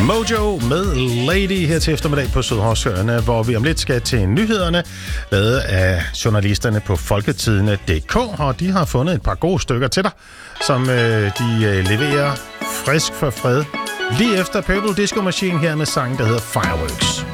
Mojo med Lady her til eftermiddag på Sydhavsøerne, hvor vi om lidt skal til nyhederne, lavet af journalisterne på Folketidene.dk, og de har fundet et par gode stykker til dig, som de leverer frisk for fred. Lige efter Purple Disco Machine her med sangen, der hedder Fireworks.